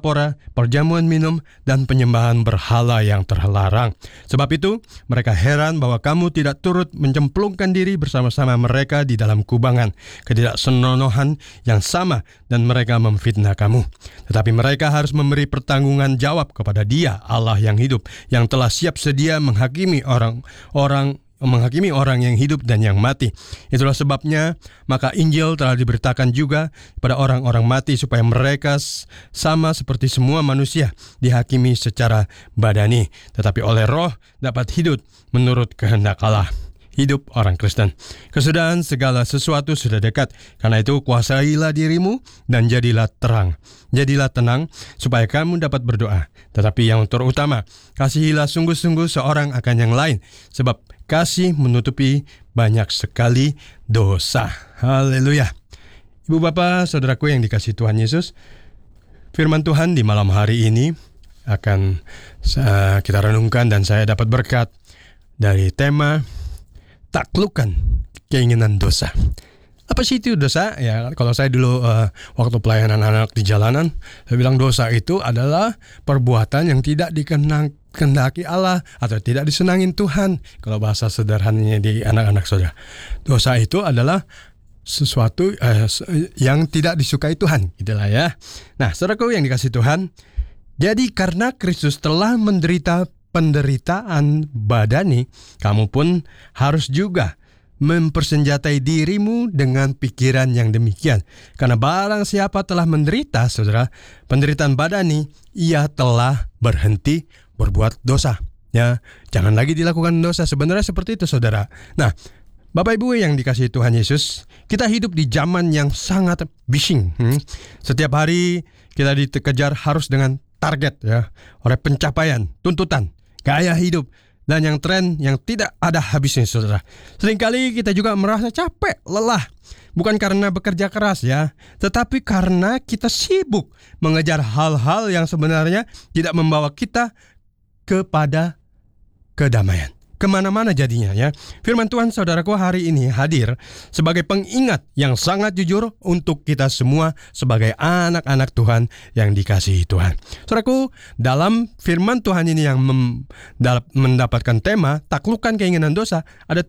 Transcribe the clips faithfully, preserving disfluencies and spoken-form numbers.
pora-pora, perjamuan minum, dan penyembahan berhala yang terlarang. Sebab itu, mereka heran bahwa kamu tidak turut mencemplungkan diri bersama-sama mereka di dalam kubangan ketidaksenonohan yang sama, dan mereka memfitnah kamu. Tetapi mereka harus memberi pertanggungan jawab kepada Dia, Allah yang hidup, yang telah siap sedia menghakimi orang-orang menghakimi orang yang hidup dan yang mati. Itulah sebabnya maka Injil telah diberitakan juga kepada orang-orang mati supaya mereka sama seperti semua manusia dihakimi secara badani, tetapi oleh Roh dapat hidup menurut kehendak Allah. Hidup orang Kristen. Kesudahan segala sesuatu sudah dekat. Karena itu kuasailah dirimu dan jadilah terang. Jadilah tenang supaya kamu dapat berdoa. Tetapi yang terutama, kasihilah sungguh-sungguh seorang akan yang lain. Sebab kasih menutupi banyak sekali dosa. Haleluya. Ibu bapak, saudaraku yang dikasihi Tuhan Yesus, firman Tuhan di malam hari ini akan uh, kita renungkan, dan saya dapat berkat dari tema taklukkan keinginan dosa. Apa sih itu dosa? Ya, kalau saya dulu uh, waktu pelayanan anak di jalanan, saya bilang dosa itu adalah perbuatan yang tidak dikehendaki Allah atau tidak disenangin Tuhan. Kalau bahasa sederhananya di anak-anak saudara, dosa itu adalah sesuatu uh, yang tidak disukai Tuhan, gitulah ya. Nah, saudaraku yang dikasihi Tuhan, jadi karena Kristus telah menderita penderitaan badani, kamu pun harus juga mempersenjatai dirimu dengan pikiran yang demikian. Karena barang siapa telah menderita, saudara, penderitaan badani, ia telah berhenti berbuat dosa. Ya, jangan lagi dilakukan dosa. Sebenarnya seperti itu, saudara. Nah, Bapak Ibu yang dikasihi Tuhan Yesus, kita hidup di zaman yang sangat bising. Hmm? Setiap hari kita dikejar harus dengan target, ya, oleh pencapaian, tuntutan, gaya hidup, dan yang tren yang tidak ada habisnya, saudara. Seringkali kita juga merasa capek, lelah, bukan karena bekerja keras, ya, tetapi karena kita sibuk mengejar hal-hal yang sebenarnya tidak membawa kita kepada kedamaian. Kemana-mana jadinya, ya. Firman Tuhan, saudaraku, hari ini hadir sebagai pengingat yang sangat jujur untuk kita semua sebagai anak-anak Tuhan yang dikasihi Tuhan. Saudaraku, dalam firman Tuhan ini yang mem- mendapatkan tema taklukkan keinginan dosa, ada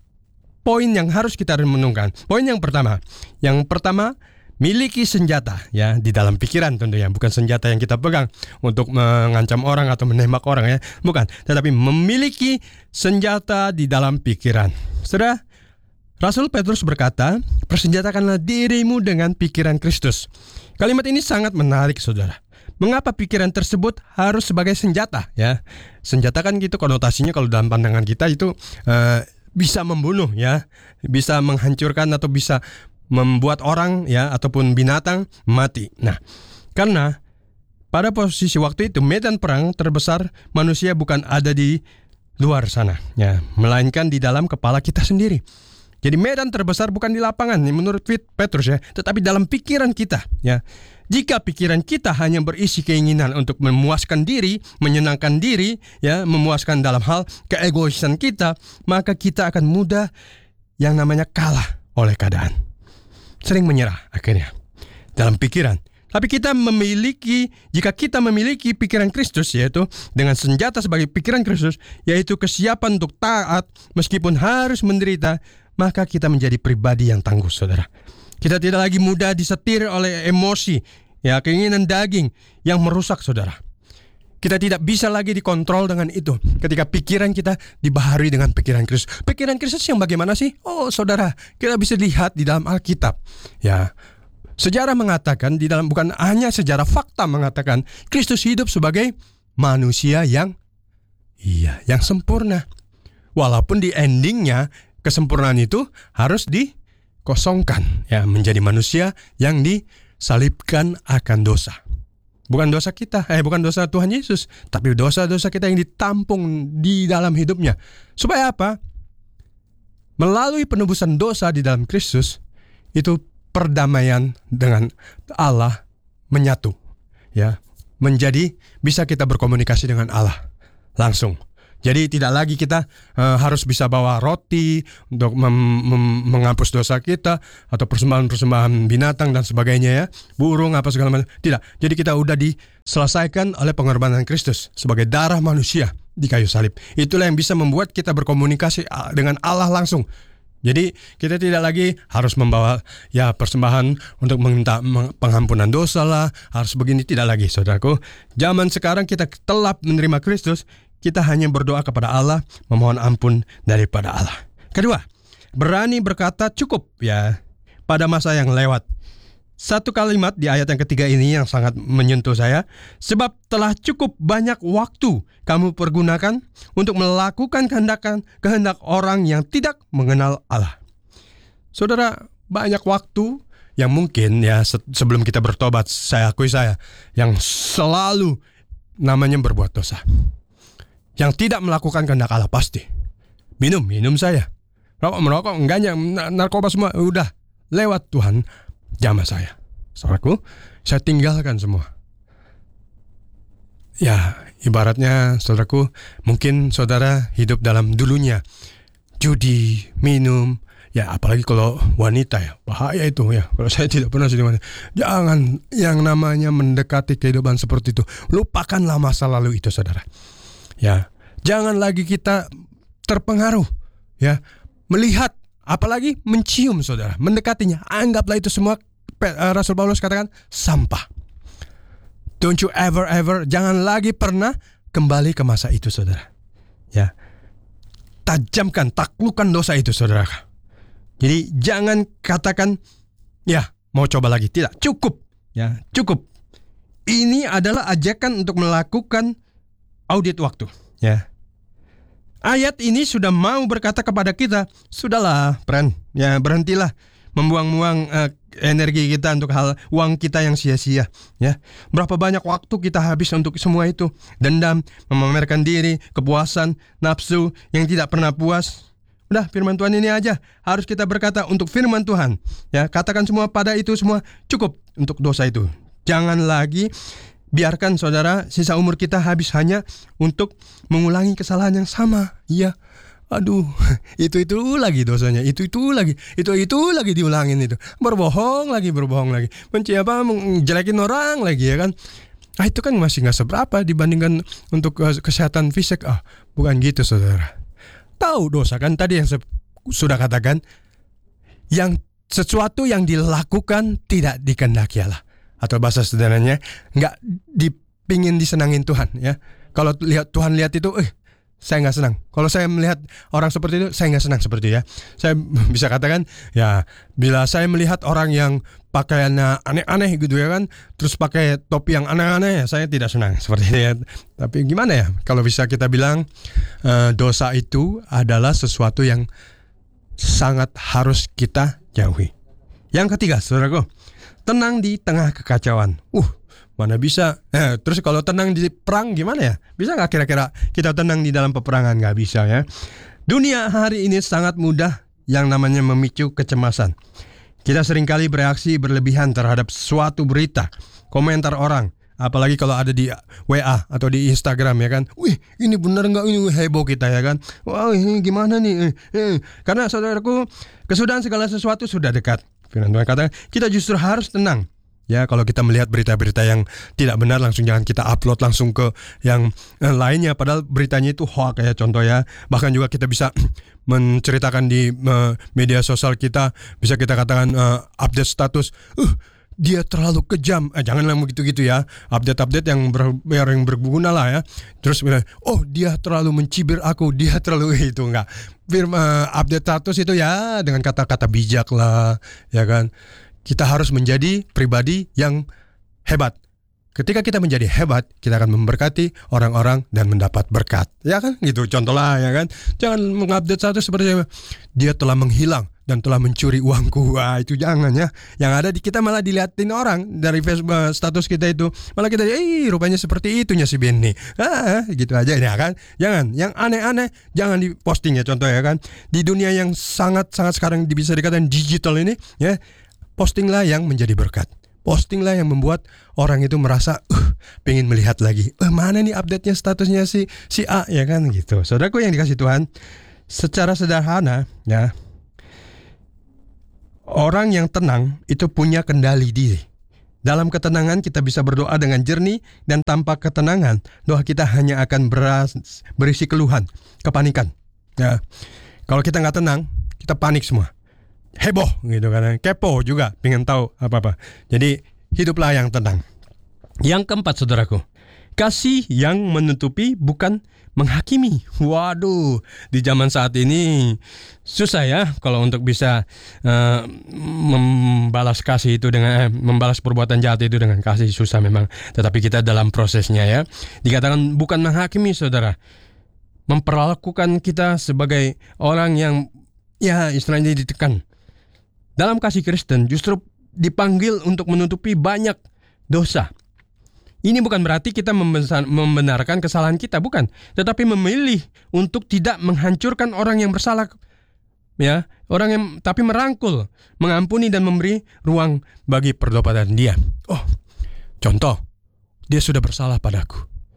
poin yang harus kita renungkan. Poin yang pertama, yang pertama miliki senjata, ya, di dalam pikiran tentunya, bukan senjata yang kita pegang untuk mengancam orang atau menembak orang, ya, bukan, tetapi memiliki senjata di dalam pikiran. Saudara, Rasul Petrus berkata, persenjatakanlah dirimu dengan pikiran Kristus. Kalimat ini sangat menarik, saudara. Mengapa pikiran tersebut harus sebagai senjata, ya? Senjata kan gitu konotasinya kalau dalam pandangan kita itu uh, bisa membunuh, ya, bisa menghancurkan atau bisa membuat orang, ya, ataupun binatang mati. Nah, karena pada posisi waktu itu medan perang terbesar manusia bukan ada di luar sana, ya, melainkan di dalam kepala kita sendiri. Jadi medan terbesar bukan di lapangan, menurut Petrus, ya, tetapi dalam pikiran kita, ya. Jika pikiran kita hanya berisi keinginan untuk memuaskan diri, menyenangkan diri, ya, memuaskan dalam hal keegoisan kita, maka kita akan mudah yang namanya kalah oleh keadaan. Sering menyerah akhirnya dalam pikiran. Tapi kita memiliki, jika kita memiliki pikiran Kristus, yaitu dengan senjata sebagai pikiran Kristus, yaitu kesiapan untuk taat meskipun harus menderita, maka kita menjadi pribadi yang tangguh, saudara. Kita tidak lagi mudah disetir oleh emosi, ya, keinginan daging yang merusak, saudara. Kita tidak bisa lagi dikontrol dengan itu ketika pikiran kita dibaharui dengan pikiran Kristus. Pikiran Kristus yang bagaimana sih? Oh, saudara, kita bisa lihat di dalam Alkitab. Ya, sejarah mengatakan di dalam, bukan hanya sejarah, fakta mengatakan Kristus hidup sebagai manusia yang iya, yang sempurna. Walaupun di endingnya kesempurnaan itu harus dikosongkan, ya, menjadi manusia yang disalibkan akan dosa. Bukan dosa kita, eh bukan dosa Tuhan Yesus, tapi dosa-dosa kita yang ditampung di dalam hidupnya. Supaya apa? Melalui penebusan dosa di dalam Kristus, itu perdamaian dengan Allah menyatu, ya, menjadi bisa kita berkomunikasi dengan Allah langsung. Jadi tidak lagi kita uh, harus bisa bawa roti untuk mem- mem- menghapus dosa kita, atau persembahan-persembahan binatang dan sebagainya ya, burung apa segala macam. Tidak. Jadi kita udah diselesaikan oleh pengorbanan Kristus sebagai darah manusia di kayu salib. Itulah yang bisa membuat kita berkomunikasi dengan Allah langsung. Jadi kita tidak lagi harus membawa ya persembahan untuk meminta pengampunan dosa lah, harus begini, tidak lagi saudaraku. Zaman sekarang kita telah menerima Kristus, kita hanya berdoa kepada Allah, memohon ampun daripada Allah. Kedua, berani berkata cukup ya pada masa yang lewat. Satu kalimat di ayat yang ketiga ini yang sangat menyentuh saya. Sebab telah cukup banyak waktu kamu pergunakan untuk melakukan kehendak, kehendak orang yang tidak mengenal Allah. Saudara, banyak waktu yang mungkin ya sebelum kita bertobat, saya akui saya yang selalu namanya berbuat dosa. Yang tidak melakukan kehendak Allah pasti. Minum, minum saya. Rokok, merokok, enggaknya, narkoba semua, udah lewat Tuhan. Jamaah saya, saudaraku, saya tinggalkan semua. Ya, ibaratnya saudaraku, mungkin saudara hidup dalam dulunya judi, minum, ya apalagi kalau wanita ya, bahaya itu ya. Kalau saya tidak pernah jadi wanita. Jangan yang namanya mendekati kehidupan seperti itu. Lupakanlah masa lalu itu, saudara. Ya, jangan lagi kita terpengaruh, ya, melihat, apalagi mencium, saudara, mendekatinya. Anggaplah itu semua, Rasul Paulus katakan, sampah. Don't you ever ever, jangan lagi pernah kembali ke masa itu, saudara. Ya, tajamkan, taklukkan dosa itu, saudara. Jadi jangan katakan, ya mau coba lagi. Tidak, cukup, ya cukup. Ini adalah ajakan untuk melakukan audit waktu, ya. Ayat ini sudah mau berkata kepada kita, sudahlah, friend, ya berhentilah membuang-buang uh, energi kita untuk hal uang kita yang sia-sia, ya. Berapa banyak waktu kita habis untuk semua itu? Dendam, memamerkan diri, kepuasan, nafsu yang tidak pernah puas. Udah, firman Tuhan ini aja harus kita berkata untuk firman Tuhan, ya. Katakan semua pada itu semua cukup untuk dosa itu. Jangan lagi biarkan saudara sisa umur kita habis hanya untuk mengulangi kesalahan yang sama. Iya. Aduh, itu-itu lagi dosanya, itu-itu lagi, itu-itu lagi diulangin itu. Berbohong lagi, berbohong lagi. Benci apa, menjelekin orang lagi, ya kan. Ah, itu kan masih gak seberapa dibandingkan untuk kesehatan fisik. Ah, bukan gitu, saudara. Tahu dosa kan tadi yang saya sudah katakan, yang sesuatu yang dilakukan tidak dikehendaki Allah. Atau bahasa sederhananya, nggak dipingin disenangin Tuhan, ya. Kalau lihat Tuhan lihat itu, eh, saya nggak senang. Kalau saya melihat orang seperti itu, saya nggak senang seperti itu, ya. Saya bisa katakan, ya, bila saya melihat orang yang pakaiannya aneh-aneh gitu, ya kan, terus pakai topi yang aneh-aneh, ya, saya tidak senang seperti itu, ya. Tapi gimana ya? Kalau bisa kita bilang, uh, dosa itu adalah sesuatu yang sangat harus kita jauhi. Yang ketiga, saudaraku, tenang di tengah kekacauan. Uh, mana bisa? Eh, terus kalau tenang di perang gimana ya? Bisa nggak kira-kira kita tenang di dalam peperangan? Nggak bisa, ya. Dunia hari ini sangat mudah yang namanya memicu kecemasan. Kita seringkali bereaksi berlebihan terhadap suatu berita, komentar orang. Apalagi kalau ada di W A atau di Instagram, ya kan. Wih, ini benar nggak? Ini heboh kita, ya kan. Wah, ini gimana nih? Eh, eh. Karena saudaraku, kesudahan segala sesuatu sudah dekat. Firman Tuhan katakan, kita justru harus tenang. Ya, kalau kita melihat berita-berita yang tidak benar, langsung jangan kita upload langsung ke yang eh, lainnya. Padahal beritanya itu hoax, kayak contoh, ya. Bahkan juga kita bisa menceritakan di uh, media sosial kita, bisa kita katakan uh, update status. Uh, dia terlalu kejam. Eh, janganlah begitu-gitu, ya. Update-update yang, ber, yang berguna lah, ya. Terus bilang, oh dia terlalu mencibir aku, dia terlalu itu, enggak. Firman uh, update status itu ya dengan kata-kata bijak lah, ya kan. Kita harus menjadi pribadi yang hebat. Ketika kita menjadi hebat, kita akan memberkati orang-orang dan mendapat berkat, ya kan? Gitu contoh lah, ya kan. Jangan mengupdate status seperti dia telah menghilang dan telah mencuri uangku. Wah, itu jangan, ya. Yang ada di kita malah dilihatin orang dari Facebook status kita itu. Malah kita, eh rupanya seperti itunya si Benny. Ah, gitu aja, ya kan. Jangan, yang aneh-aneh jangan diposting, ya, contoh, ya kan. Di dunia yang sangat-sangat sekarang bisa dikatakan digital ini, ya, postinglah yang menjadi berkat. posting lah yang membuat orang itu merasa uh, pengen melihat lagi. Eh, mana nih update-nya statusnya si si A, ya kan gitu. Saudaraku yang dikasih Tuhan, secara sederhana ya, orang yang tenang itu punya kendali diri. Dalam ketenangan kita bisa berdoa dengan jernih, dan tanpa ketenangan doa kita hanya akan beras, berisi keluhan, kepanikan. Ya, kalau kita nggak tenang, kita panik semua. Heboh gitu kan, kepo juga, pengen tahu apa-apa. Jadi hiduplah yang tenang. Yang keempat, saudaraku, kasih yang menutupi bukan menghakimi. Waduh, di zaman saat ini susah ya kalau untuk bisa uh, membalas kasih itu dengan eh, membalas perbuatan jahat itu dengan kasih, susah memang. Tetapi kita dalam prosesnya ya. Dikatakan bukan menghakimi, saudara. Memperlakukan kita sebagai orang yang ya istilahnya ditekan. Dalam kasih Kristen justru dipanggil untuk menutupi banyak dosa. Ini bukan berarti kita membenarkan kesalahan kita, bukan. Tetapi memilih untuk tidak menghancurkan orang yang bersalah. Ya, orang yang tapi merangkul, mengampuni dan memberi ruang bagi pertobatan dia. Oh, contoh, dia sudah bersalah padaku.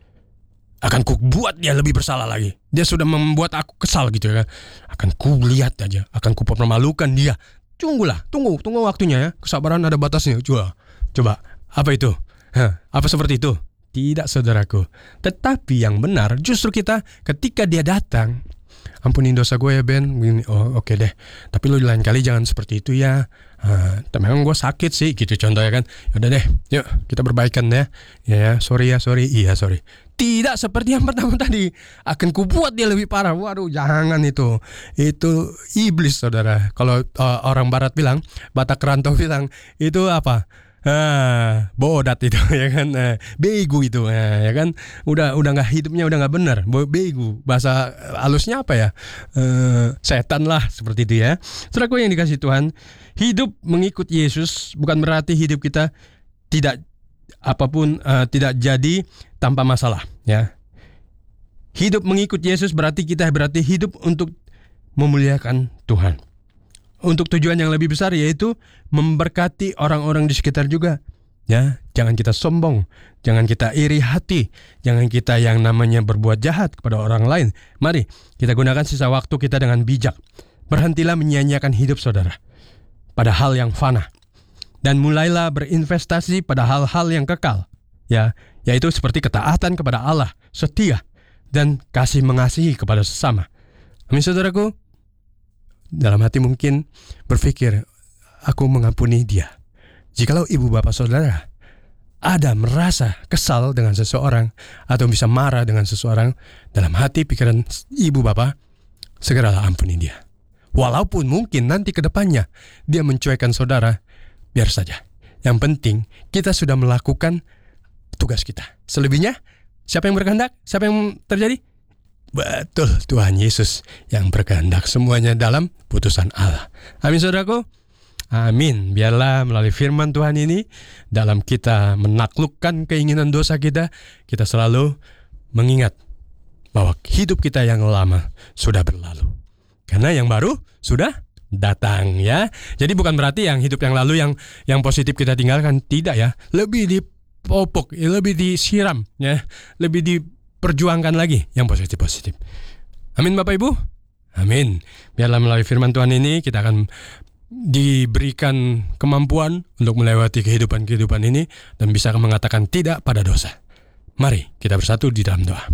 Akan ku buat dia lebih bersalah lagi. Dia sudah membuat aku kesal gitu ya. Akan ku lihat aja, akan ku permalukan dia. Tunggulah, tunggu, tunggu waktunya ya. Kesabaran ada batasnya. Coba, coba. Apa itu? Hah, apa seperti itu? Tidak, saudaraku. Tetapi yang benar justru kita ketika dia datang, ampunin dosa gue ya Ben. Oh oke okay deh. Tapi lu lain kali jangan seperti itu ya. Uh, memang gue sakit sih gitu contohnya kan. Yaudah deh, yuk kita berbaikan ya. Ya sorry ya sorry. Iya sorry. Tidak seperti yang pertama tadi. Akan kubuat dia lebih parah. Waduh, jangan itu. Itu iblis, saudara. Kalau uh, orang barat bilang, Batak Rantau bilang, itu apa? Ah, bodat itu ya kan, eh, bego itu eh, ya kan, udah udah nggak hidupnya udah nggak benar, bego, bahasa halusnya apa ya, eh, setan lah seperti itu ya. Saudaraku yang dikasih Tuhan, hidup mengikut Yesus bukan berarti hidup kita tidak apapun uh, tidak jadi tanpa masalah ya. Hidup mengikut Yesus berarti kita berarti hidup untuk memuliakan Tuhan. Untuk tujuan yang lebih besar, yaitu memberkati orang-orang di sekitar juga. Ya, jangan kita sombong, jangan kita iri hati, jangan kita yang namanya berbuat jahat kepada orang lain. Mari kita gunakan sisa waktu kita dengan bijak. Berhentilah menyia-nyiakan hidup saudara pada hal yang fana, dan mulailah berinvestasi pada hal-hal yang kekal. Ya, yaitu seperti ketaatan kepada Allah, setia, dan kasih mengasihi kepada sesama. Amin, saudaraku. Dalam hati mungkin berpikir, aku mengampuni dia. Jikalau ibu bapak saudara ada merasa kesal dengan seseorang atau bisa marah dengan seseorang, dalam hati pikiran ibu bapak, segeralah ampuni dia. Walaupun mungkin nanti ke depannya dia mencuekkan saudara, biar saja. Yang penting kita sudah melakukan tugas kita. Selebihnya, siapa yang berkehendak? Siapa yang terjadi? Betul, Tuhan Yesus yang berkehendak, semuanya dalam putusan Allah. Amin, saudaraku. Amin. Biarlah melalui firman Tuhan ini, dalam kita menaklukkan keinginan dosa kita, kita selalu mengingat bahwa hidup kita yang lama sudah berlalu, karena yang baru sudah datang ya. Jadi bukan berarti yang hidup yang lalu yang yang positif kita tinggalkan, tidak ya. Lebih dipopok, lebih disiram ya, lebih di perjuangkan lagi yang positif-positif. Amin, Bapak Ibu. Amin. Biarlah melalui firman Tuhan ini kita akan diberikan kemampuan untuk melewati kehidupan-kehidupan ini dan bisa mengatakan tidak pada dosa. Mari kita bersatu di dalam doa.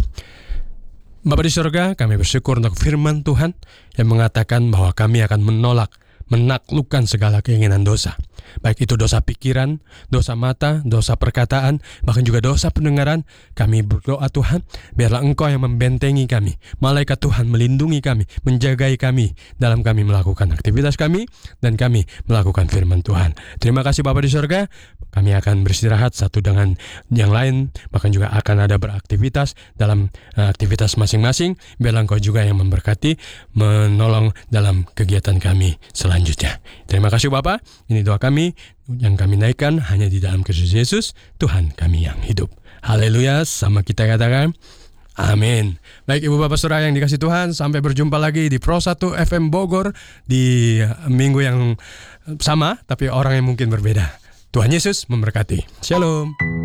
Bapa di surga, kami bersyukur untuk firman Tuhan yang mengatakan bahwa kami akan menolak, menaklukkan segala keinginan dosa. Baik itu dosa pikiran, dosa mata, dosa perkataan, bahkan juga dosa pendengaran. Kami berdoa Tuhan, biarlah Engkau yang membentengi kami. Malaikat Tuhan melindungi kami, menjagai kami dalam kami melakukan aktivitas kami, dan kami melakukan firman Tuhan. Terima kasih Bapa di surga. Kami akan beristirahat satu dengan yang lain, bahkan juga akan ada beraktivitas dalam uh, aktivitas masing-masing. Biarlah Engkau juga yang memberkati, menolong dalam kegiatan kami selanjutnya. Terima kasih Bapa. Ini doa kami yang kami naikkan hanya di dalam Kristus Yesus, Tuhan kami yang hidup. Haleluya, sama kita katakan amin. Baik Ibu Bapak Saudara yang dikasih Tuhan, sampai berjumpa lagi di Pro satu F M Bogor di minggu yang sama, tapi orang yang mungkin berbeda. Tuhan Yesus memberkati. Shalom.